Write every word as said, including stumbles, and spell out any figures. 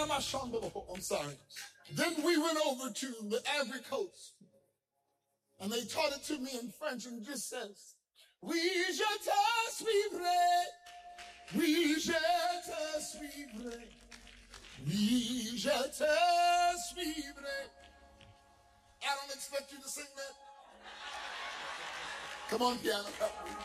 I'm sorry. Then we went over to the Ivory Coast, and they taught it to me in French, and it just says, "Oui, je te suivrai. Oui, je te suivrai. Oui, je te suivrai." I don't expect you to sing that. Come on, piano.